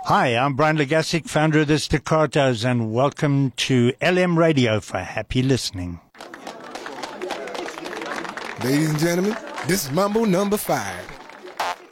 Hi, I'm Brian Legasic, founder of the Staccatos, and welcome to LM Radio for happy listening. Ladies and gentlemen, this is Mambo number 5.